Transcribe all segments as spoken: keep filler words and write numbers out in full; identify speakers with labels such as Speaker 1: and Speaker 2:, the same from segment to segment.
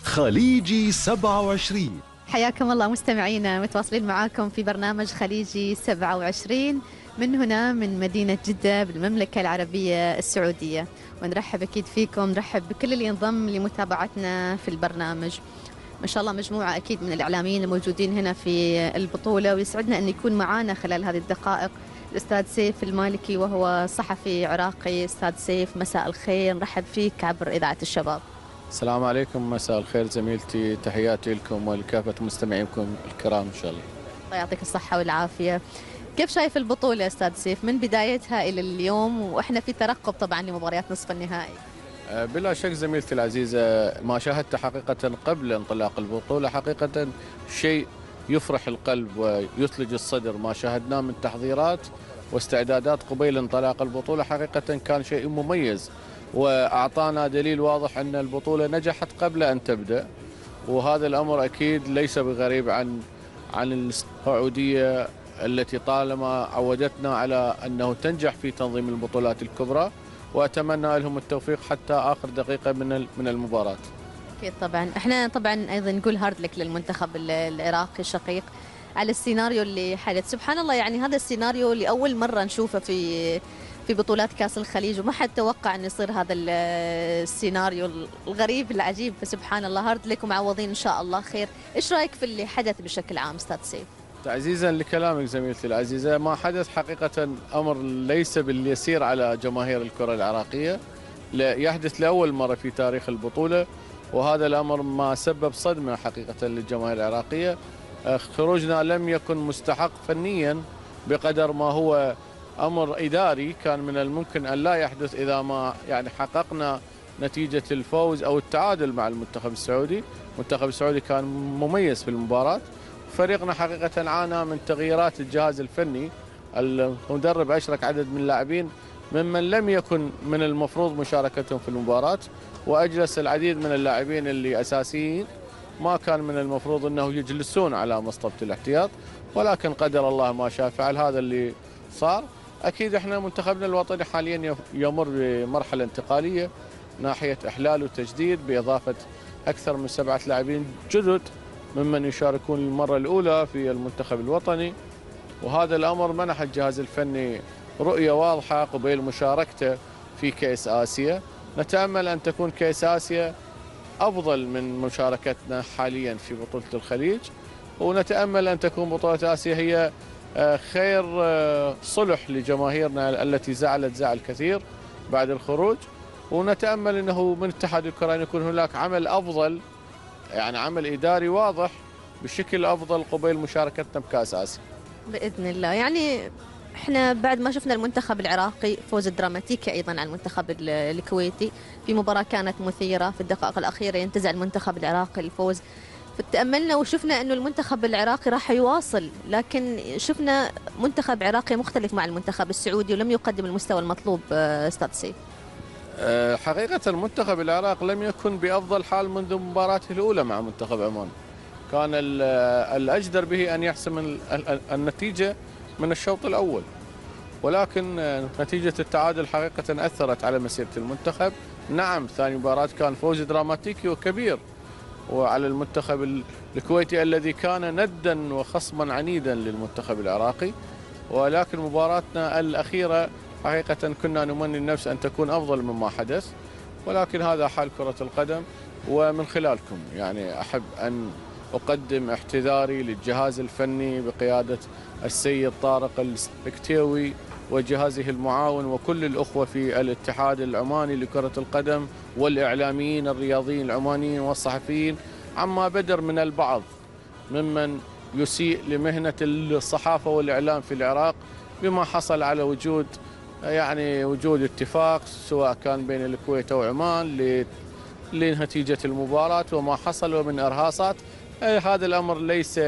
Speaker 1: خليجي سبعة وعشرين.
Speaker 2: حياكم الله مستمعينا، متواصلين معاكم في برنامج خليجي سبعة وعشرين من هنا من مدينة جدة بالمملكة العربية السعودية، ونرحب أكيد فيكم، نرحب بكل اللي ينضم لمتابعتنا في البرنامج. ما شاء الله مجموعة أكيد من الإعلاميين الموجودين هنا في البطولة، ويسعدنا أن يكون معانا خلال هذه الدقائق الأستاذ سيف المالكي وهو صحفي عراقي. أستاذ سيف مساء الخير، نرحب فيك عبر إذاعة الشباب.
Speaker 3: السلام عليكم، مساء الخير زميلتي، تحياتي لكم ولكافة مستمعيكم الكرام إن شاء الله.
Speaker 2: الله يعطيك الصحة والعافية. كيف شايف البطولة أستاذ سيف من بدايتها إلى اليوم، وإحنا في ترقب طبعا لمباريات نصف النهائي؟
Speaker 3: بلا شك زميلتي العزيزة، ما شاهدت حقيقة قبل انطلاق البطولة حقيقة شيء يفرح القلب ويثلج الصدر. ما شاهدناه من تحضيرات واستعدادات قبيل انطلاق البطولة حقيقة كان شيء مميز، وأعطانا دليل واضح أن البطولة نجحت قبل أن تبدأ، وهذا الأمر أكيد ليس بغريب عن عن السعودية التي طالما عودتنا على أنه تنجح في تنظيم البطولات الكبرى، وأتمنى لهم التوفيق حتى آخر دقيقة من من المباراة.
Speaker 2: أكيد طبعا، احنا طبعا أيضا نقول هارد لك للمنتخب العراقي الشقيق على السيناريو اللي حدث. سبحان الله، يعني هذا السيناريو لأول مرة نشوفه في في بطولات كاس الخليج، وما حد توقع أن يصير هذا السيناريو الغريب العجيب، فسبحان الله هارد لك ومعوضين إن شاء الله خير. إيش رأيك في اللي حدث بشكل عام أستاذ سيف؟
Speaker 3: تعزيزا لكلامك زميلتي العزيزة، ما حدث حقيقة أمر ليس باليسير على جماهير الكرة العراقية، يحدث لأول مرة في تاريخ البطولة، وهذا الأمر ما سبب صدمة حقيقة للجماهير العراقية. خروجنا لم يكن مستحق فنيا بقدر ما هو أمر إداري، كان من الممكن أن لا يحدث إذا ما يعني حققنا نتيجة الفوز أو التعادل مع المنتخب السعودي. المنتخب السعودي كان مميز في المباراة، فريقنا حقيقة عانى من تغييرات الجهاز الفني. المدرب أشرك عدد من اللاعبين ممن لم يكن من المفروض مشاركتهم في المباراة، وأجلس العديد من اللاعبين اللي أساسيين ما كان من المفروض أنه يجلسون على مصطبة الاحتياط، ولكن قدر الله ما شاء فعل، هذا اللي صار. أكيد إحنا منتخبنا الوطني حاليا يمر بمرحلة انتقالية ناحية إحلال وتجديد، بإضافة أكثر من سبعة لاعبين جدد ممن يشاركون للمرة الأولى في المنتخب الوطني، وهذا الأمر منح الجهاز الفني رؤية واضحة قبيل مشاركته في كأس آسيا. نتأمل أن تكون كأس آسيا أفضل من مشاركتنا حاليا في بطولة الخليج، ونتأمل أن تكون بطولة آسيا هي خير صلح لجماهيرنا التي زعلت زعل كثير بعد الخروج، ونتأمل أنه من اتحاد الكرة أن يكون هناك عمل أفضل، يعني عمل إداري واضح بشكل أفضل قبيل مشاركتنا بكأس آسيا
Speaker 2: بإذن الله. يعني احنا بعد ما شفنا المنتخب العراقي فوز دراماتيكي ايضا على المنتخب الكويتي في مباراة كانت مثيرة، في الدقائق الأخيرة ينتزع المنتخب العراقي الفوز، فتأملنا وشفنا أنه المنتخب العراقي راح يواصل، لكن شفنا منتخب عراقي مختلف مع المنتخب السعودي ولم يقدم المستوى المطلوب. أستاذ سيف،
Speaker 3: حقيقة المنتخب العراق لم يكن بأفضل حال منذ مباراته الأولى مع منتخب عمان، كان الأجدر به أن يحسم النتيجة من الشوط الأول، ولكن نتيجة التعادل حقيقة أثرت على مسيرة المنتخب. نعم، ثاني مباراة كان فوز دراماتيكي وكبير وعلى المنتخب الكويتي الذي كان ندا وخصما عنيدا للمنتخب العراقي، ولكن مباراتنا الأخيرة حقيقة كنا نمني النفس أن تكون أفضل مما حدث، ولكن هذا حال كرة القدم. ومن خلالكم يعني أحب أن أقدم اعتذاري للجهاز الفني بقيادة السيد طارق البكتيوي وجهازه المعاون وكل الأخوة في الاتحاد العماني لكرة القدم والإعلاميين الرياضيين العمانيين والصحفيين عما بدر من البعض ممن يسيء لمهنة الصحافة والإعلام في العراق، بما حصل على وجود يعني وجود اتفاق سواء كان بين الكويت وعمان لنتيجة المباراة وما حصل ومن إرهاصات. هذا الأمر ليس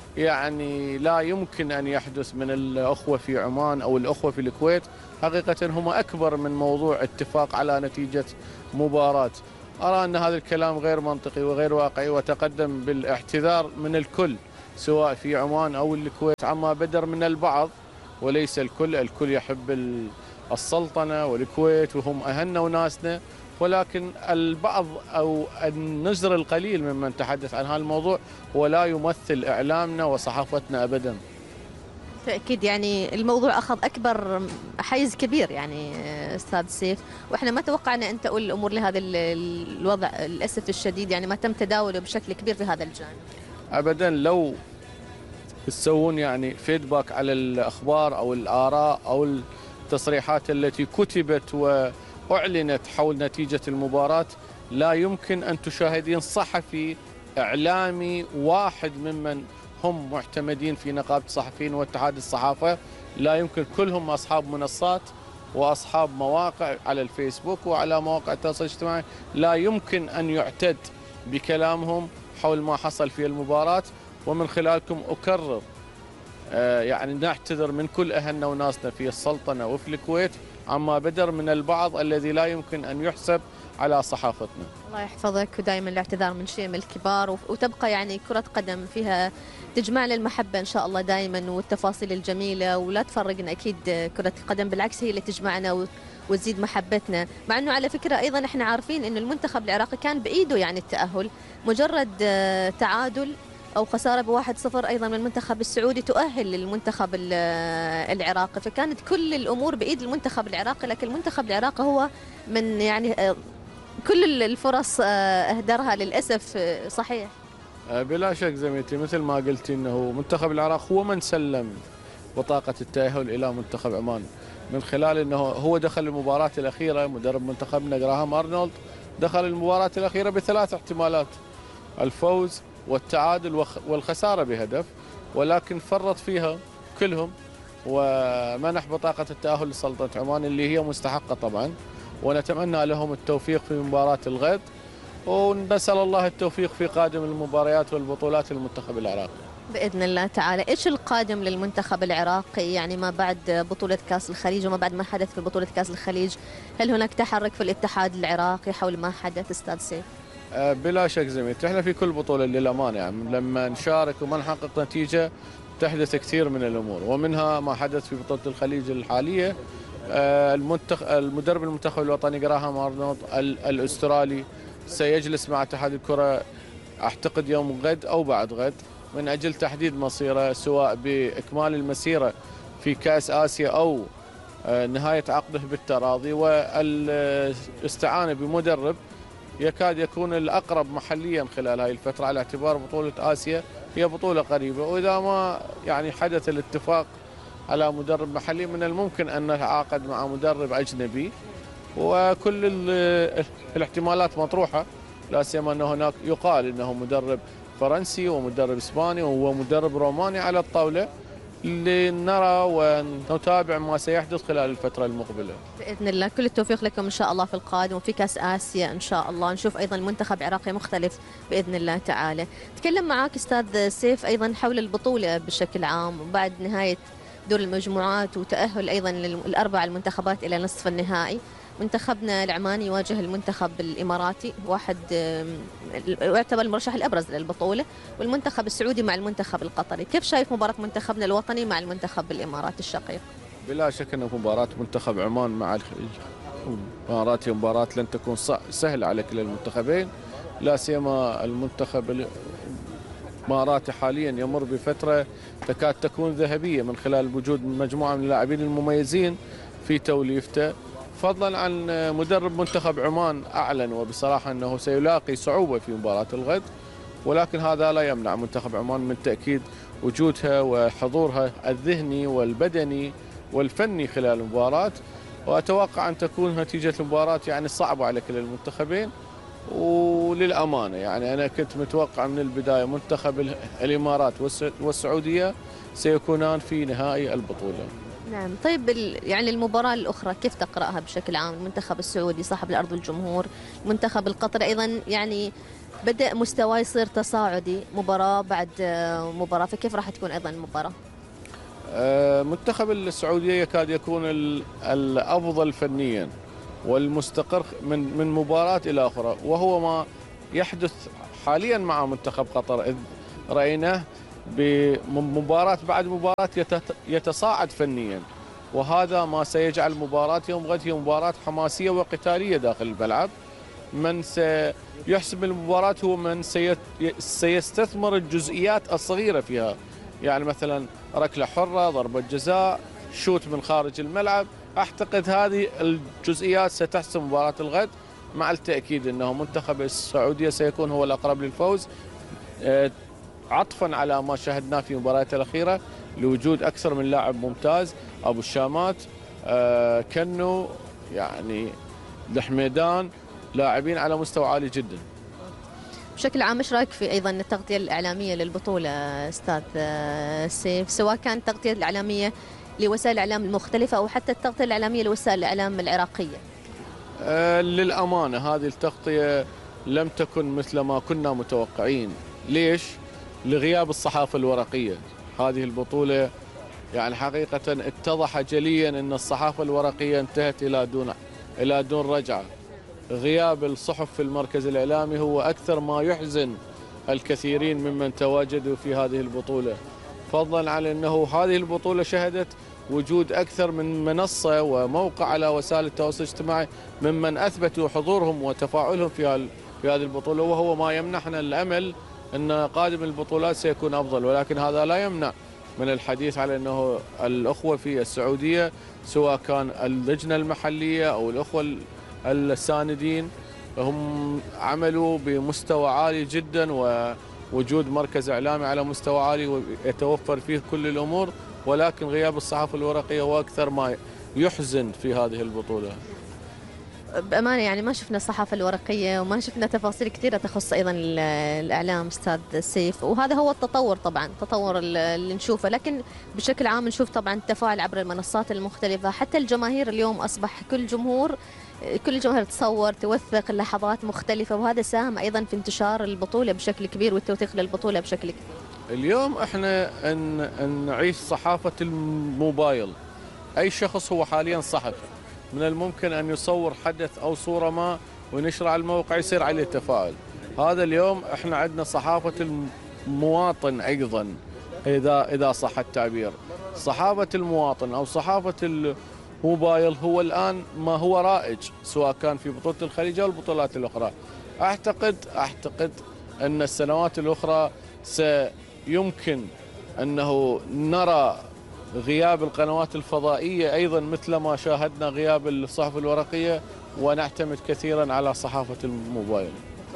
Speaker 3: يعني لا يمكن أن يحدث من الأخوة في عمان أو الأخوة في الكويت، حقيقة هم أكبر من موضوع اتفاق على نتيجة مباراة. أرى أن هذا الكلام غير منطقي وغير واقعي، وتقدم بالاعتذار من الكل سواء في عمان أو الكويت عما بدر من البعض وليس الكل. الكل يحب السلطنة والكويت وهم أهلنا وناسنا، ولكن البعض أو النزر القليل ممن تحدث عن هذا الموضوع هو لا يمثل إعلامنا وصحافتنا أبدا.
Speaker 2: أكيد يعني الموضوع أخذ أكبر حيز كبير يعني أستاذ سيف، وإحنا ما توقعنا أن تؤول الأمور لهذا الوضع للأسف الشديد، يعني ما تم تداوله بشكل كبير في هذا الجانب.
Speaker 3: أبدا لو تسوون يعني فيدباك على الأخبار أو الآراء أو التصريحات التي كتبت وأعلنت حول نتيجة المباراة، لا يمكن أن تشاهدين صحفي إعلامي واحد ممن هم معتمدين في نقابة الصحفيين واتحاد الصحافة، لا يمكن، كلهم أصحاب منصات وأصحاب مواقع على الفيسبوك وعلى مواقع التواصل الاجتماعي، لا يمكن أن يعتد بكلامهم حول ما حصل في المباراة. ومن خلالكم أكرر آه يعني نعتذر من كل أهلنا وناسنا في السلطنة وفي الكويت عما بدر من البعض الذي لا يمكن أن يحسب على صحافتنا.
Speaker 2: الله يحفظك، ودائما الاعتذار من شيء من الكبار، وتبقى يعني كرة قدم فيها تجمعنا المحبة إن شاء الله دائما والتفاصيل الجميلة، ولا تفرقنا أكيد كرة القدم، بالعكس هي اللي تجمعنا وتزيد محبتنا. مع أنه على فكرة أيضا إحنا عارفين أن المنتخب العراقي كان بإيده يعني التأهل، مجرد تعادل أو خسارة بواحد صفر أيضا من المنتخب السعودي تؤهل للمنتخب العراقي، فكانت كل الأمور بإيد المنتخب العراقي، لكن المنتخب العراقي هو من يعني كل الفرص أهدرها للأسف. صحيح
Speaker 3: بلا شك زميلتي، مثل ما قلتي أنه منتخب العراق هو من سلم بطاقة التأهل إلى منتخب عمان، من خلال أنه هو دخل المباراة الأخيرة، مدرب منتخبنا جراهام أرنولد دخل المباراة الأخيرة بثلاث احتمالات: الفوز والتعادل والخسارة بهدف، ولكن فرط فيها كلهم ومنح بطاقة التأهل لسلطنة عمان اللي هي مستحقة طبعا، ونتمنى لهم التوفيق في مباراة الغد، ونسأل الله التوفيق في قادم المباريات والبطولات للمنتخب العراقي
Speaker 2: بإذن الله تعالى. إيش القادم للمنتخب العراقي يعني ما بعد بطولة كأس الخليج وما بعد ما حدث في بطولة كأس الخليج؟ هل هناك تحرك في الاتحاد العراقي حول ما حدث أستاذ سيف؟
Speaker 3: بلا شك زميلتي، احنا في كل بطولة للأمانة يعني لما نشارك وما نحقق نتيجة تحدث كثير من الأمور، ومنها ما حدث في بطولة الخليج الحالية. المنتخ... المدرب المنتخب الوطني جراهام أرنولد الأسترالي سيجلس مع اتحاد الكرة أعتقد يوم غد أو بعد غد من أجل تحديد مصيره، سواء بإكمال المسيرة في كأس آسيا أو نهاية عقده بالتراضي، والاستعانة بمدرب يكاد يكون الأقرب محليا خلال هذه الفترة، على اعتبار بطولة آسيا هي بطولة قريبة، وإذا ما يعني حدث الاتفاق على مدرب محلي من الممكن أن نتعاقد مع مدرب أجنبي، وكل الاحتمالات مطروحة، لا سيما أن هناك يقال أنه مدرب فرنسي ومدرب إسباني ومدرب روماني على الطاولة، لنرى ونتابع ما سيحدث خلال الفترة المقبلة
Speaker 2: بإذن الله. كل التوفيق لكم إن شاء الله في القادم وفي كأس آسيا إن شاء الله، نشوف أيضا المنتخب العراقي مختلف بإذن الله تعالى. تكلم معك أستاذ سيف أيضا حول البطولة بشكل عام، وبعد نهاية دور المجموعات وتأهل أيضا الأربع المنتخبات إلى نصف النهائي، منتخبنا العماني يواجه المنتخب الإماراتي، واحد يعتبر المرشح الأبرز للبطولة، والمنتخب السعودي مع المنتخب القطري. كيف شايف مباراة منتخبنا الوطني مع المنتخب الإماراتي الشقيق؟
Speaker 3: بلا شك أن مباراة منتخب عمان مع الإمارات مباراة لن تكون سهلة على كلا المنتخبين، لا سيما المنتخب الإماراتي حاليا يمر بفترة تكاد تكون ذهبية من خلال وجود مجموعة من اللاعبين المميزين في توليفته، فضلا عن مدرب منتخب عمان أعلن وبصراحة أنه سيلاقي صعوبة في مباراة الغد، ولكن هذا لا يمنع منتخب عمان من تأكيد وجودها وحضورها الذهني والبدني والفني خلال المباراة، وأتوقع أن تكون نتيجة المباراة يعني صعبة على كلا المنتخبين. وللأمانة يعني أنا كنت متوقع من البداية منتخب الإمارات والسعودية سيكونان في نهائي البطولة.
Speaker 2: نعم. طيب يعني المباراة الأخرى كيف تقرأها بشكل عام؟ المنتخب السعودي صاحب الأرض والجمهور، المنتخب القطري أيضا يعني بدأ مستواه يصير تصاعدي مباراة بعد مباراة، فكيف راح تكون أيضا المباراة؟
Speaker 3: منتخب السعودية يكاد يكون الأفضل فنيا والمستقر من من مباراة إلى أخرى، وهو ما يحدث حاليا مع منتخب قطر، إذ رأيناه بمباراة بعد مباراة يتصاعد فنيا، وهذا ما سيجعل مباراة يوم غد هي مباراة حماسية وقتالية داخل الملعب، من سيحسم المباراة هو من سيستثمر الجزئيات الصغيرة فيها، يعني مثلا ركلة حرة، ضربة جزاء، شوت من خارج الملعب. أعتقد هذه الجزئيات ستحسم مباراة الغد، مع التأكيد أنه منتخب السعودية سيكون هو الأقرب للفوز، عطفا على ما شاهدناه في المباريات الأخيرة لوجود أكثر من لاعب ممتاز. أبو الشامات، كنو، يعني الحميدان، لاعبين على مستوى عالي جدا.
Speaker 2: بشكل عام ايش رايك في ايضا التغطيه الاعلاميه للبطوله استاذ سيف، سواء كانت التغطيه الاعلاميه لوسائل الاعلام المختلفه او حتى التغطيه الاعلاميه لوسائل الاعلام العراقيه؟
Speaker 3: آه للامانه هذه التغطيه لم تكن مثل ما كنا متوقعين. ليش؟ لغياب الصحافه الورقيه. هذه البطوله يعني حقيقه اتضح جليا ان الصحافه الورقيه انتهت الى دون الى دون رجعه. غياب الصحف في المركز الإعلامي هو أكثر ما يحزن الكثيرين ممن تواجدوا في هذه البطولة، فضلا عن أنه هذه البطولة شهدت وجود أكثر من منصة وموقع على وسائل التواصل الاجتماعي ممن أثبتوا حضورهم وتفاعلهم في في هذه البطولة، وهو ما يمنحنا الأمل أن قادم البطولات سيكون أفضل. ولكن هذا لا يمنع من الحديث على أنه الأخوة في السعودية، سواء كان اللجنة المحلية أو الأخوة الساندين، هم عملوا بمستوى عالي جدا، ووجود مركز إعلامي على مستوى عالي ويتوفر فيه كل الأمور. ولكن غياب الصحافة الورقية هو أكثر ما يحزن في هذه البطولة.
Speaker 2: بأمانة يعني ما شفنا الصحافة الورقية وما شفنا تفاصيل كثيرة تخص أيضا الإعلام أستاذ سيف، وهذا هو التطور طبعا، التطور اللي نشوفه. لكن بشكل عام نشوف طبعا التفاعل عبر المنصات المختلفة، حتى الجماهير اليوم أصبح كل جمهور كل الجماهير تصور توثق اللحظات مختلفة، وهذا ساهم أيضا في انتشار البطولة بشكل كبير والتوثيق للبطولة بشكل كبير.
Speaker 3: اليوم احنا ان, إن نعيش صحافة الموبايل. أي شخص هو حاليا صحفي، من الممكن أن يصور حدث أو صورة ما ونشر على الموقع يصير عليه تفاعل. هذا اليوم احنا عندنا صحافة المواطن أيضا، إذا إذا صح التعبير. صحافة المواطن أو صحافة الموبايل هو الآن ما هو رائج، سواء كان في بطولة الخليج أو البطولات الأخرى. أعتقد أعتقد أن السنوات الأخرى سيمكن أنه نرى غياب القنوات الفضائية أيضا مثل ما شاهدنا غياب الصحف الورقية، ونعتمد كثيرا على صحافة الموبايل.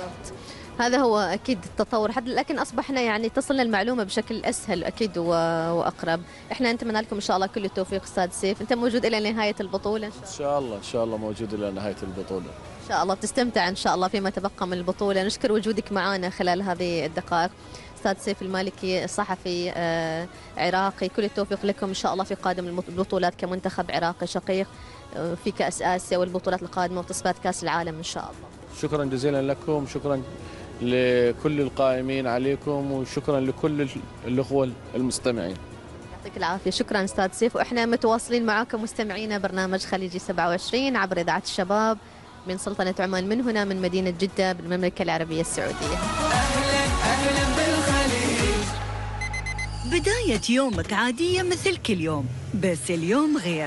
Speaker 2: هذا هو أكيد التطور، لكن أصبحنا يعني تصلنا المعلومة بشكل أسهل أكيد وأقرب. إحنا نتمنى لكم إن شاء الله كل التوفيق أستاذ سيف. أنت موجود إلى نهاية البطولة؟
Speaker 3: إن شاء الله إن شاء الله موجود إلى نهاية البطولة.
Speaker 2: إن شاء الله بتستمتع إن شاء الله فيما تبقى من البطولة. نشكر وجودك معنا خلال هذه الدقائق أستاذ سيف المالكي، الصحفي آه عراقي. كل التوفيق لكم إن شاء الله في قادم البطولات كمنتخب عراقي شقيق آه في كأس آسيا والبطولات القادمة وتصفيات كأس العالم إن شاء الله.
Speaker 3: شكرا جزيلا لكم، شكرا لكل القائمين عليكم، وشكرا لكل الأخوة المستمعين.
Speaker 2: يعطيك العافية. شكرا أستاذ سيف، وإحنا متواصلين معكم مستمعينا برنامج خليجي سبعة وعشرين عبر إذاعة الشباب من سلطنة عمان، من هنا من مدينة جدة بالمملكة العربية السعودية.
Speaker 4: أهلا أهلا بالخليج. بداية يومك عادية مثل كل يوم، بس اليوم غير.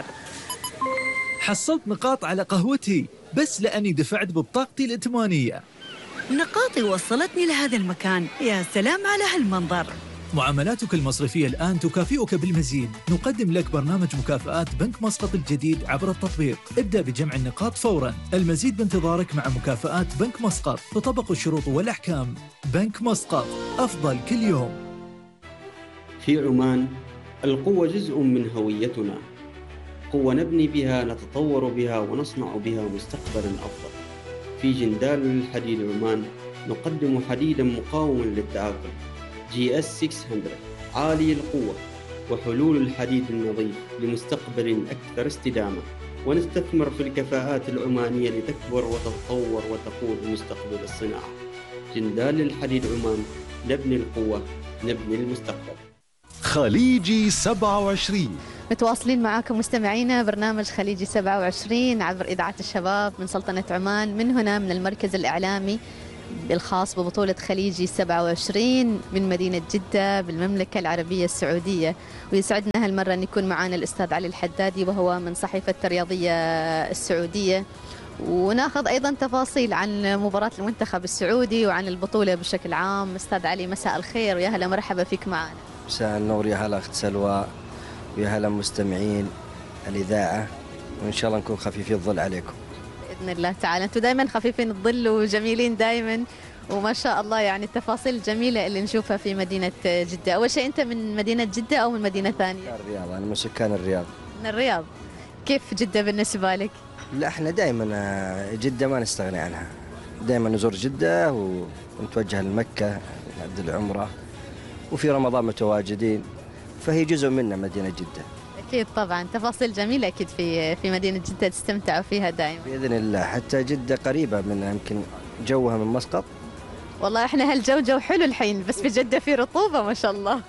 Speaker 5: حصلت نقاط على قهوتي بس لأني دفعت ببطاقتي الائتمانية.
Speaker 4: نقاطي وصلتني لهذا المكان، يا سلام على هالمنظر.
Speaker 5: معاملاتك المصرفية الآن تكافئك بالمزيد. نقدم لك برنامج مكافآت بنك مسقط الجديد عبر التطبيق. ابدأ بجمع النقاط فوراً. المزيد بانتظارك مع مكافآت بنك مسقط. تطبق الشروط والأحكام. بنك مسقط، أفضل كل يوم.
Speaker 6: في عمان القوة جزء من هويتنا، قوة نبني بها، نتطور بها، ونصنع بها مستقبلاً أفضل. في جندال للحديد عمان نقدم حديداً مقاوماً للتآكل جي إس ستمائة عالي القوة، وحلول الحديد النظيف لمستقبل أكثر استدامة. ونستثمر في الكفاءات العمانية لتكبر وتتطور وتقود مستقبل الصناعة. جندال للحديد عمان، نبني القوة، نبني المستقبل.
Speaker 1: خليجي سبعة وعشرين
Speaker 2: متواصلين معاكم مستمعينا برنامج خليجي سبعة وعشرين عبر إذاعة الشباب من سلطنة عمان، من هنا من المركز الإعلامي الخاص ببطولة خليجي سبعة وعشرين من مدينة جدة بالمملكة العربية السعودية. ويسعدنا هالمرة أن يكون معنا الأستاذ علي الحدادي، وهو من صحيفة الرياضية السعودية، وناخذ أيضا تفاصيل عن مباراة المنتخب السعودي وعن البطولة بشكل عام. أستاذ علي مساء الخير ويا هلا مرحبا فيك معنا.
Speaker 7: مساء النور، يا هلا أخت سلوى ويا هلا مستمعين الإذاعة، وإن شاء الله نكون خفيفي الظل عليكم
Speaker 2: بإذن الله تعالى. أنتم دائما خفيفين الظل وجميلين دائما، وما شاء الله يعني التفاصيل الجميلة اللي نشوفها في مدينة جدة. أول شيء أنت من مدينة جدة أو من مدينة ثانية؟
Speaker 7: الرياض، أنا من سكان الرياض.
Speaker 2: من الرياض. كيف جدة بالنسبة لك؟
Speaker 7: لا احنا دائما جدة ما نستغني عنها، دائما نزور جدة ونتوجه لمكة نعد العمرة، وفي رمضان متواجدين، فهي جزء منا مدينة جدة.
Speaker 2: أكيد طبعا، تفاصيل جميلة أكيد في في مدينة جدة تستمتعوا فيها دائما
Speaker 7: بإذن الله. حتى جدة قريبة من يمكن جوها من مسقط.
Speaker 2: والله احنا هالجو جو حلو الحين، بس في جدة في رطوبة ما شاء الله.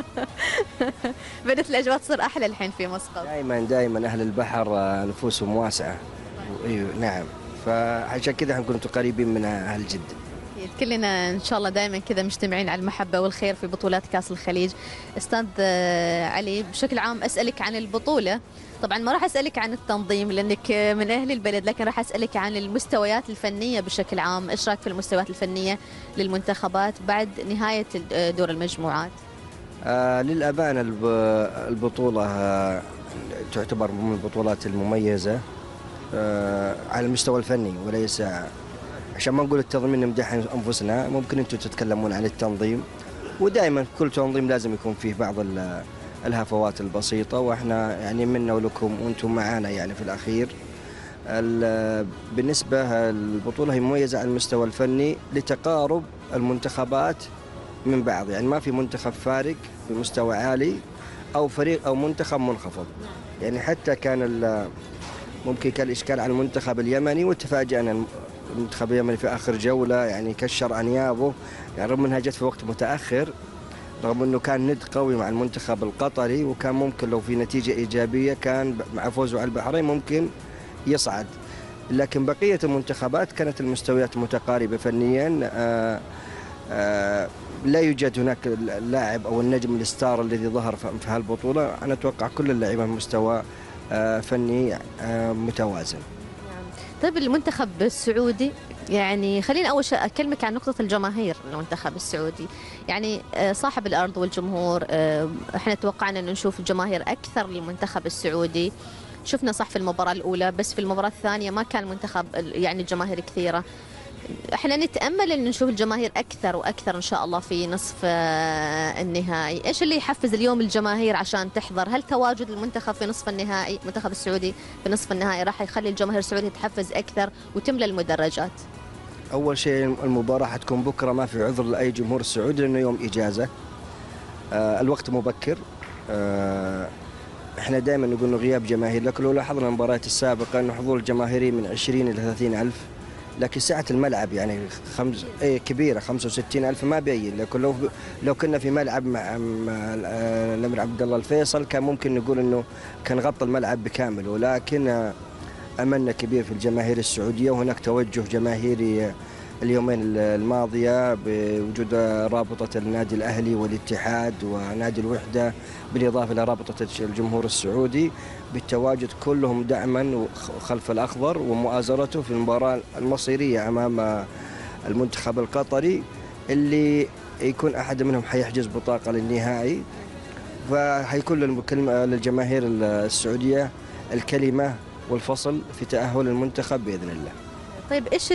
Speaker 2: بدت الأجواء تصير أحلى الحين في مسقط.
Speaker 7: دائما دائما أهل البحر نفوسهم واسعة. ايوه نعم، فعشان كذا نكون قريبين من أهل جدة.
Speaker 2: كلنا إن شاء الله دائما كذا مجتمعين على المحبة والخير في بطولات كأس الخليج. أستاذ علي، بشكل عام أسألك عن البطولة. طبعا ما راح أسألك عن التنظيم لأنك من أهل البلد، لكن راح أسألك عن المستويات الفنية بشكل عام. إيش رأيك في المستويات الفنية للمنتخبات بعد نهاية دور المجموعات؟
Speaker 7: آه للأمانة البطولة آه تعتبر من البطولات المميزة آه على المستوى الفني، وليس عشان ما نقول التنظيم نمدح أنفسنا. ممكن أنتم تتكلمون عن التنظيم، ودائما كل تنظيم لازم يكون فيه بعض الهفوات البسيطة، وإحنا يعني منا ولكم وأنتم معنا يعني في الأخير. بالنسبة البطولة هي مميزة على المستوى الفني لتقارب المنتخبات من بعض، يعني ما في منتخب فارق بمستوى عالي أو فريق أو منتخب منخفض. يعني حتى كان ممكن كان الإشكال على المنتخب اليمني، وتفاجأنا المنتخب اليمني في آخر جولة يعني كشر أنيابه، يعني رغم أنها جت في وقت متأخر، رغم أنه كان ند قوي مع المنتخب القطري، وكان ممكن لو في نتيجة إيجابية كان مع فوزه على البحرين ممكن يصعد. لكن بقية المنتخبات كانت المستويات متقاربة فنيا. آآ آآ لا يوجد هناك اللاعب أو النجم الستار الذي ظهر في هالبطولة. أنا أتوقع كل اللاعبين مستوى فني متوازن.
Speaker 2: طيب المنتخب السعودي، يعني خلينا أول شيء أكلمك عن نقطة الجماهير. المنتخب السعودي يعني صاحب الأرض والجمهور، احنا توقعنا أن نشوف الجماهير أكثر للمنتخب السعودي. شفنا صح في المباراة الأولى، بس في المباراة الثانية ما كان المنتخب يعني الجماهير كثيرة. احنا نتأمل أن نشوف الجماهير أكثر وأكثر إن شاء الله في نصف النهائي. إيش اللي يحفز اليوم الجماهير عشان تحضر؟ هل تواجد المنتخب في نصف النهائي، المنتخب السعودي في نصف النهائي، راح يخلي الجماهير السعودية تحفز أكثر وتملى المدرجات؟
Speaker 7: أول شيء المباراة حتكون بكرة، ما في عذر لأي جمهور السعودي لأنه يوم إجازة. آه الوقت مبكر. آه احنا دائما نقول انه غياب جماهير، لكن لو لاحظنا المباريات السابقة انه حضور الجماهيري من عشرين إلى ثلاثين ألف، لكن سعة الملعب يعني خمس ايه كبيرة خمسة وستين ألف ما بين. لكن لو لو كنا في ملعب مع, مع الأمير عبد الله الفيصل كان ممكن نقول انه كان غطى الملعب بكامل، ولكن أملنا كبير في الجماهير السعودية، وهناك توجه جماهيري اليومين الماضية بوجود رابطة النادي الأهلي والاتحاد ونادي الوحدة، بالإضافة إلى رابطة الجمهور السعودي، بالتواجد كلهم دعما خلف الأخضر ومؤازرته في المباراة المصيرية أمام المنتخب القطري، اللي يكون أحد منهم حيحجز بطاقة للنهائي. فهيكون للجماهير السعودية الكلمة والفصل في تأهل المنتخب بإذن الله.
Speaker 2: طيب إيش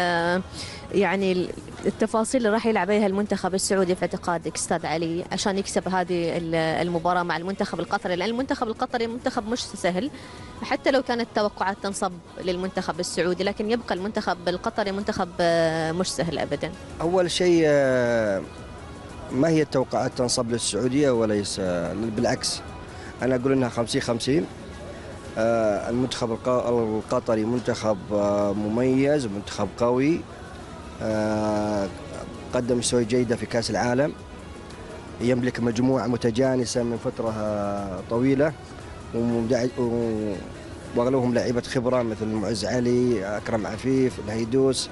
Speaker 2: يعني التفاصيل اللي راح يلعب عليها المنتخب السعودي في اعتقادك أستاذ علي عشان يكسب هذه المباراة مع المنتخب القطري؟ لأن المنتخب القطري منتخب مش سهل، حتى لو كانت التوقعات تنصب للمنتخب السعودي، لكن يبقى المنتخب القطري منتخب مش سهل أبدا.
Speaker 7: أول شيء ما هي التوقعات تنصب للسعودية، وليس بالعكس، أنا أقول إنها خمسين خمسين. المنتخب القطري منتخب مميز، منتخب قوي، قدم مستوى جيدة في كأس العالم، يملك مجموعة متجانسة من فترة طويلة، وأغلبهم لاعيبة خبرة مثل معز علي، أكرم عفيف، الهيدوس،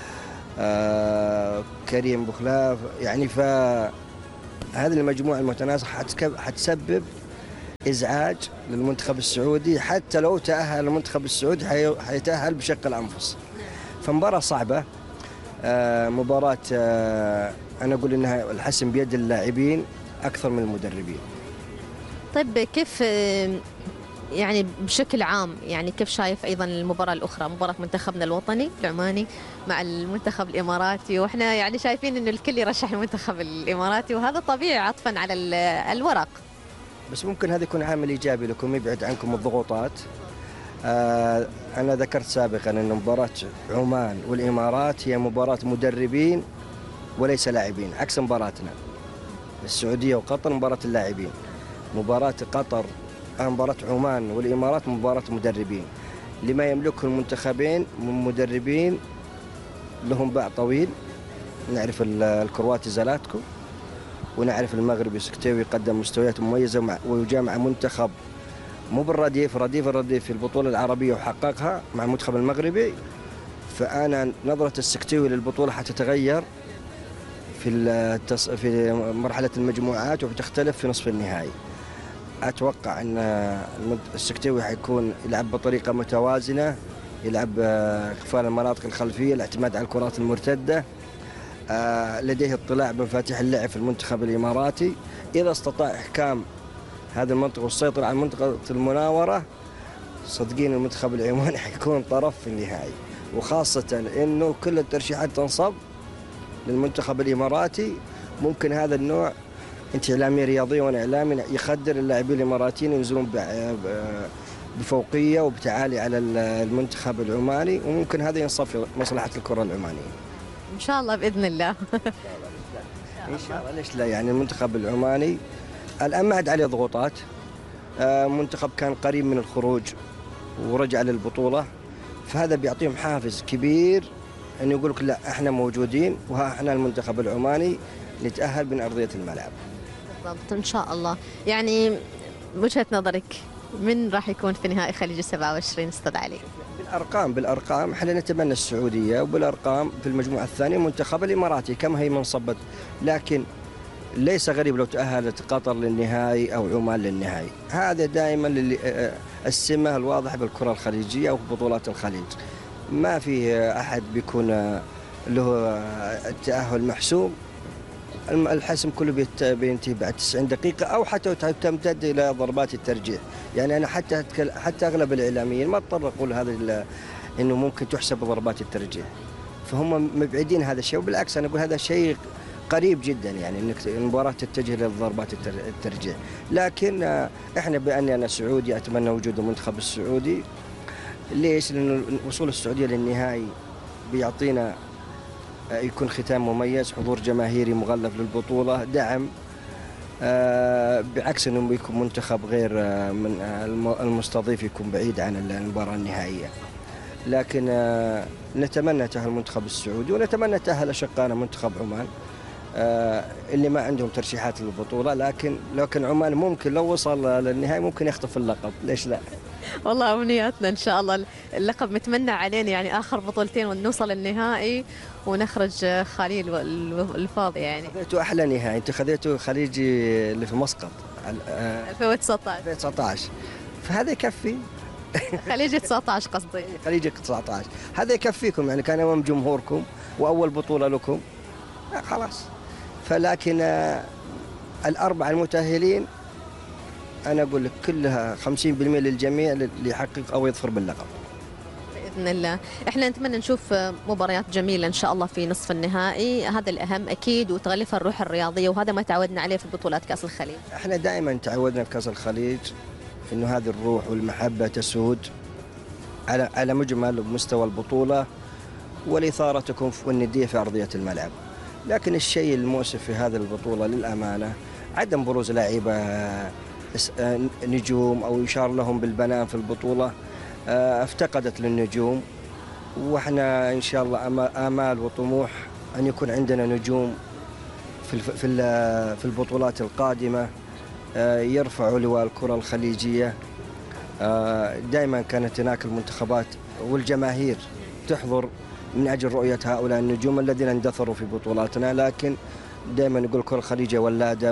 Speaker 7: كريم بوخلاف. يعني فهذه المجموعة المتناسقة حتسبب إزعاج للمنتخب السعودي، حتى لو تأهل المنتخب السعودي حي- حيتأهل بشق الأنفس. فمباراة صعبة، آه، مباراة آه، أنا أقول إنها الحسم بيد اللاعبين أكثر من المدربين.
Speaker 2: طيب كيف آه، يعني بشكل عام يعني كيف شايف أيضا المباراة الأخرى، مباراة منتخبنا الوطني العماني مع المنتخب الإماراتي، وإحنا يعني شايفين إنه الكل يرشح المنتخب الإماراتي، وهذا طبيعي عطفا على ال- الورق.
Speaker 7: بس ممكن هذا يكون عامل إيجابي لكم، يبعد عنكم الضغوطات. آه، أنا ذكرت سابقا أن مباراة عمان والإمارات هي مباراة مدربين وليس لاعبين، عكس مباراتنا السعودية وقطر مباراة اللاعبين. مباراة قطر آه، مباراة عمان والإمارات مباراة مدربين، لما يملكه المنتخبين من مدربين لهم باع طويل. نعرف ال- الكرواتي زلاتكو، ونعرف المغربي سكتيوي يقدم مستويات مميزة مع- ويجامع منتخب مو بالرديف، رديف الرديف في البطولة العربية وحققها مع المنتخب المغربي. فأنا نظرة السكتيوي للبطولة حتتغير في التص... في مرحلة المجموعات وبتختلف في نصف النهائي. أتوقع أن المد- السكتيوي حيكون يلعب بطريقة متوازنة، يلعب آه، إقفال المناطق الخلفية، الاعتماد على الكرات المرتدة. آه، لديه اطلاع بمفاتيح اللعب في المنتخب الإماراتي. إذا استطاع إحكام هذه المنطقة والسيطرة على منطقة المناورة، صدقين المنتخب العماني حيكون طرف في النهائي، وخاصة إنه كل الترشيحات تنصب للمنتخب الإماراتي. ممكن هذا النوع، أنت إعلامي رياضي وأنا إعلامي، يخدر اللاعبين الإماراتيين ينزلون ب- بفوقية وبتعالي على المنتخب العماني، وممكن هذا ينصب في مصلحة الكرة العمانية.
Speaker 2: إن شاء الله بإذن الله.
Speaker 7: إن شاء الله، ليش لا؟ يعني المنتخب العماني الآن ما عاد عليه ضغوطات. آه، منتخب كان قريب من الخروج ورجع للبطولة، فهذا بيعطيهم حافز كبير أن يقول لك لا احنا موجودين، وها احنا المنتخب العماني نتأهل من أرضية الملعب.
Speaker 2: بالضبط إن شاء الله. يعني وجهة نظرك من راح يكون في نهائي خليجي سبعة وعشرين أستاذ علي؟
Speaker 7: بالأرقام بالأرقام احنا نتمنى السعودية، وبالأرقام في المجموعة الثانية المنتخب الإماراتي كم هي منصبت، لكن ليس غريب لو تأهلت قطر للنهائي أو عمان للنهائي. هذا دائما للي- آه، السمة الواضحة بالكرة الخليجية أو في بطولات الخليج. ما في آه، أحد بيكون آه، له آه، التأهل محسوم. الم- الحسم كله بيت- بينتهي بعد تسعين دقيقة، أو حتى تمتد إلى ضربات الترجيح. يعني أنا حتى أتكل- حتى أغلب الإعلاميين ما اضطر أقول هذا ال- إنه ممكن تحسب ضربات الترجيح، فهم مبعدين هذا الشيء. وبالعكس أنا أقول هذا شيء قريب جدا، يعني انك المباراه تتجه للضربات التر- الترجيح. لكن آه، احنا باني انا سعودي اتمنى وجود المنتخب السعودي. ليش؟ لانه وصول السعوديه للنهائي بيعطينا آه، يكون ختام مميز، حضور جماهيري مغلف للبطوله، دعم، آه، بعكس انه بيكون منتخب غير آه، من آه، الم- المستضيف يكون بعيد عن المباراه النهائيه. لكن آه، نتمنى تأهل المنتخب السعودي، ونتمنى تأهل أشقائنا منتخب عمان آه، اللي ما عندهم ترشيحات للبطولة. لكن لكن عمان ممكن لو وصل للنهائي ممكن يخطف اللقب، ليش لا؟
Speaker 2: والله أمنياتنا إن شاء الله. اللقب متمنى علينا، يعني آخر بطولتين ونوصل النهائي ونخرج خليل الفاضي. يعني
Speaker 7: خذيتوا أحلى نهائي، أنتوا خذيتوا خليجي اللي في مسقط آه،
Speaker 2: ألفين وتسعة عشر
Speaker 7: ألفين وتسعة عشر، فهذا يكفي.
Speaker 2: خليجي تسعة عشر قصدي.
Speaker 7: خليجي تسعة عشر هذا يكفيكم، يعني كان أمام جمهوركم وأول بطولة لكم، آه، خلاص. فلكن آه، الأربعة المتأهلين أنا أقول لك كلها خمسين بالمئة للجميع اللي يحقق أو يظفر باللقب
Speaker 2: بإذن الله. إحنا نتمنى نشوف مباريات جميلة إن شاء الله في نصف النهائي، هذا الأهم أكيد، وتغلف الروح الرياضية، وهذا ما تعودنا عليه في بطولات كأس الخليج.
Speaker 7: احنا دائما تعودنا في كأس الخليج انه هذه الروح والمحبة تسود على على مجمل مستوى البطولة، والإثارة تكون في والندية في أرضية الملعب. لكن الشيء المؤسف في هذه البطولة للأمانة عدم بروز لاعيبة اس- آه، نجوم أو يشار لهم بالبنان في البطولة. آه، افتقدت للنجوم، واحنا إن شاء الله آما- آمال وطموح أن يكون عندنا نجوم في الف- في ال- في البطولات القادمة آه، يرفعوا لواء الكرة الخليجية. آه، دائما كانت هناك المنتخبات والجماهير تحضر من أجل رؤية هؤلاء النجوم الذين اندثروا في بطولاتنا، لكن دائما نقول الكرة الخليجية ولادة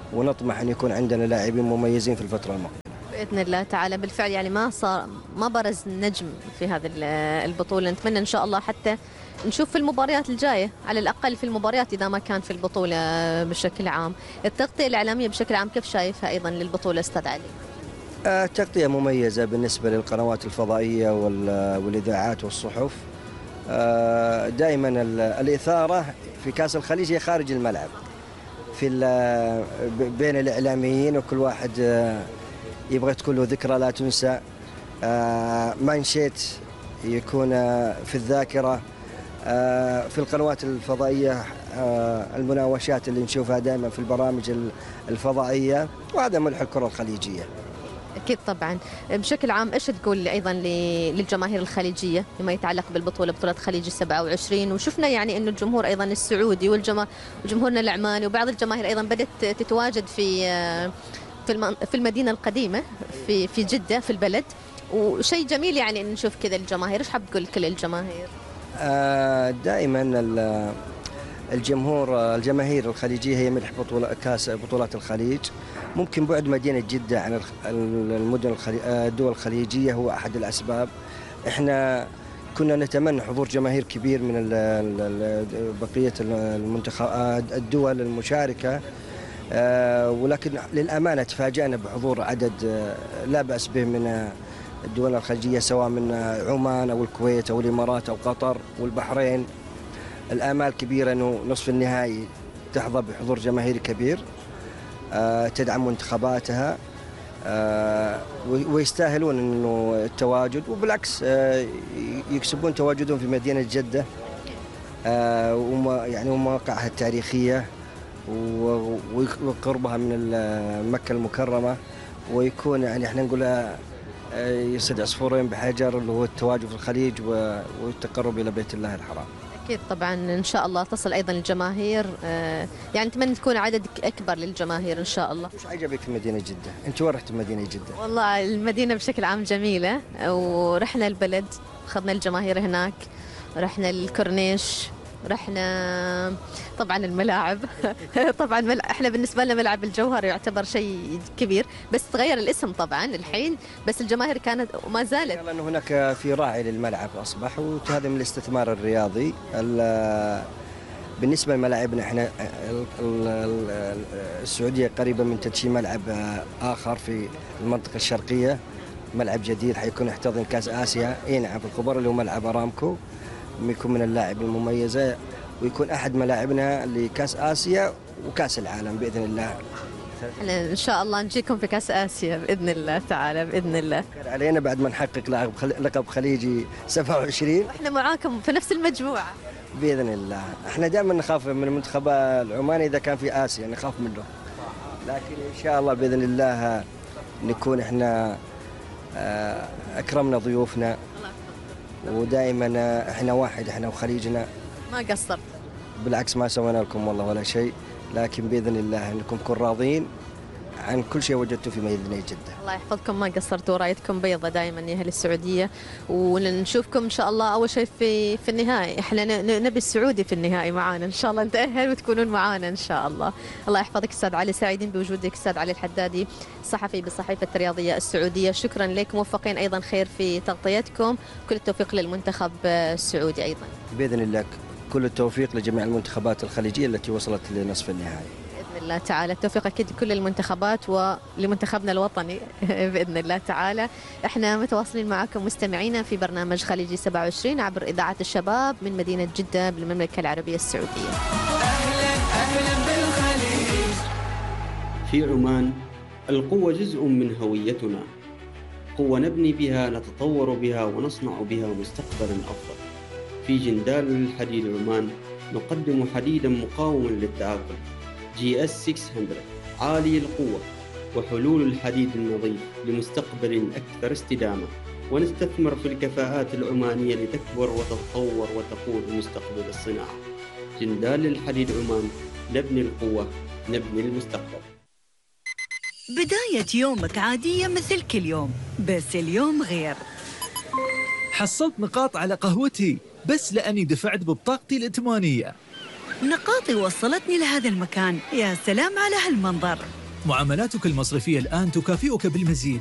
Speaker 7: ونطمح أن يكون عندنا لاعبين مميزين في الفترة المقبلة
Speaker 2: بإذن الله تعالى. بالفعل يعني ما صار ما برز نجم في هذه البطولة، نتمنى إن شاء الله حتى نشوف في المباريات الجاية، على الأقل في المباريات إذا ما كان في البطولة بشكل عام. التغطية الإعلامية بشكل عام كيف شايفها أيضا للبطولة أستاذ علي؟
Speaker 7: تغطية مميزة بالنسبة للقنوات الفضائية والإذاعات والصحف. دائما الإثارة في كأس الخليج هي خارج الملعب، في بين الإعلاميين، وكل واحد يبغى تكون له ذكرى لا تنسى، مانشيت يكون في الذاكرة. في القنوات الفضائية المناوشات اللي نشوفها دائما في البرامج الفضائية، وهذا ملح الكرة الخليجية.
Speaker 2: أكيد طبعا. بشكل عام إيش تقول أيضا للجماهير الخليجية فيما يتعلق بالبطولة، بطولة خليج سبعة وعشرين؟ وشفنا يعني أنه الجمهور أيضا السعودي وجمهورنا العماني وبعض الجماهير أيضا بدأت تتواجد في في المدينة القديمة في في جدة في البلد، وشيء جميل يعني أن نشوف كذا الجماهير. إيش حاب تقول كل الجماهير؟
Speaker 7: دائما الجمهور الجماهير الخليجية هي ملح بطولة كاس بطولات الخليج. ممكن بعد مدينة جدة عن المدن الدول الخليجية هو أحد الأسباب. إحنا كنا نتمنى حضور جماهير كبير من بقية المنتخب الدول المشاركة، ولكن للأمانة تفاجأنا بحضور عدد لا بأس به من الدول الخليجية، سواء من عمان أو الكويت أو الإمارات أو قطر والبحرين. الآمال كبيرة أنه نصف النهائي تحظى بحضور جماهيري كبير تدعم منتخباتها، ويستاهلون أنه التواجد، وبالعكس يكسبون تواجدهم في مدينة جدة يعني ومواقعها التاريخية وقربها من مكة المكرمة، ويكون يعني احنا نقول يصيد عصفورين بحجر، اللي هو التواجد في الخليج والتقرب إلى بيت الله الحرام.
Speaker 2: أكيد طبعا إن شاء الله تصل أيضا الجماهير، يعني نتمنى تكون عدد أكبر للجماهير إن شاء الله.
Speaker 7: وش عجبك في مدينة جدة؟ أنت وين رحت مدينة جدة؟
Speaker 2: والله المدينة بشكل عام جميلة، ورحنا البلد أخذنا الجماهير هناك، رحنا الكورنيش، رحنا طبعا الملاعب طبعا مل... احنا بالنسبه لنا ملعب الجوهر يعتبر شيء كبير، بس تغير الاسم طبعا الحين، بس الجماهير كانت وما زالت.
Speaker 7: لانه هناك في راعي للملعب اصبح، وهذا من الاستثمار الرياضي. بالنسبه لملاعبنا احنا السعوديه قريبه من تدشين ملعب اخر في المنطقه الشرقيه، ملعب جديد حيكون يحتضن كاس اسيا اي نعم في الخبر، اللي هو ملعب ارامكو، يكون من اللاعب المميزة، ويكون أحد ملاعبنا لكأس آسيا وكأس العالم بإذن الله.
Speaker 2: احنا إن شاء الله نجيكم في كأس آسيا بإذن الله تعالى، بإذن الله
Speaker 7: علينا بعد ما نحقق لقب خليجي سبعة وعشرين.
Speaker 2: احنا معاكم في نفس المجموعة
Speaker 7: بإذن الله. احنا دائما نخاف من المنتخب العماني إذا كان في آسيا، نخاف منه، لكن إن شاء الله بإذن الله نكون احنا أكرمنا ضيوفنا، ودائما احنا واحد، احنا وخليجنا
Speaker 2: ما قصرت،
Speaker 7: بالعكس ما سوينا لكم والله ولا شيء، لكن باذن الله انكم تكونوا راضين عن كل شيء وجدتوا في مدينة جدة.
Speaker 2: الله يحفظكم، ما قصرتوا، ورايتكم بيضة دائما يا اهل السعودية، ونشوفكم ان شاء الله اول شيء في في النهائي. احنا نبي السعودي في النهائي معانا ان شاء الله، نتأهل وتكونون معانا ان شاء الله. الله يحفظك استاذ علي، سعيدين بوجودك استاذ علي الحدادي، صحفي بصحيفة الرياضية السعودية. شكرا لك، موفقين ايضا خير في تغطيتكم، كل التوفيق للمنتخب السعودي ايضا
Speaker 7: باذن الله، كل التوفيق لجميع المنتخبات الخليجية التي وصلت لنصف النهائي
Speaker 2: بإذن الله تعالى. التوفيق أكيد لكل المنتخبات ولمنتخبنا الوطني بإذن الله تعالى. احنا متواصلين معكم مستمعينا في برنامج خليجي سبعة وعشرين عبر إذاعة الشباب من مدينة جدة بالمملكة العربية السعودية.
Speaker 4: أهلا أهلا بالخليج.
Speaker 6: في عمان القوة جزء من هويتنا، قوة نبني بها، نتطور بها، ونصنع بها مستقبلا أفضل. في جندال الحديد عمان نقدم حديدا مقاوما للتآكل جي اس ستمائة عالي القوة، وحلول الحديد النظيف لمستقبل أكثر استدامة، ونستثمر في الكفاءات العمانية لتكبر وتتطور وتقود مستقبل الصناعة. جندال الحديد عمان، نبني القوة، نبني المستقبل.
Speaker 4: بداية يومك عادية مثل كل يوم، بس اليوم غير.
Speaker 5: حصلت نقاط على قهوتي بس لأني دفعت ببطاقتي الائتمانية.
Speaker 4: نقاطي وصلتني لهذا المكان، يا سلام على هالمنظر.
Speaker 5: معاملاتك المصرفية الآن تكافئك بالمزيد